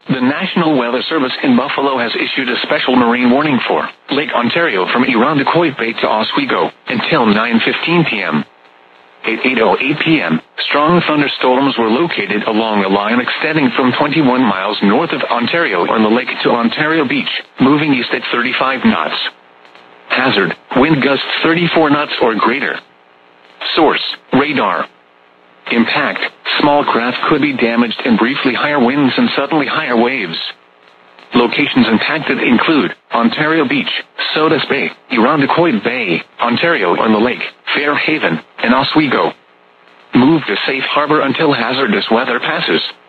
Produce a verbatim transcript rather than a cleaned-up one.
The National Weather Service in Buffalo has issued a special marine warning for Lake Ontario from Irondequoit Bay to Oswego until nine fifteen p.m. At eight oh eight p.m., strong thunderstorms were located along a line extending from twenty-one miles north of Ontario on the lake to Ontario Beach, moving east at thirty-five knots. Hazard, wind gusts thirty-four knots or greater. Source, radar. Impact, small craft could be damaged and briefly higher winds and suddenly higher waves. Locations impacted include Ontario Beach, Sodus Bay, Irondequoit Bay, Ontario on the lake, Fairhaven, and Oswego. Move to safe harbor until hazardous weather passes.